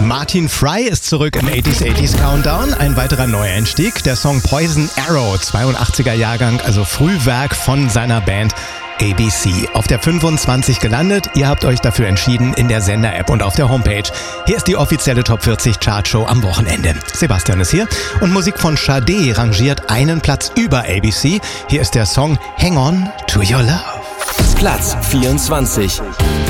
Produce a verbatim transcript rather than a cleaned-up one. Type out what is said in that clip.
Martin Fry ist zurück im achtziger achtziger Countdown. Ein weiterer Neueinstieg. Der Song Poison Arrow, zweiundachtziger Jahrgang, also Frühwerk von seiner Band A B C. Auf der fünfundzwanzig gelandet. Ihr habt euch dafür entschieden in der Sender-App und auf der Homepage. Hier ist die offizielle Top vierzig Chartshow am Wochenende. Sebastian ist hier und Musik von Sade rangiert einen Platz über A B C. Hier ist der Song Hang On to Your Love. Platz vierundzwanzig.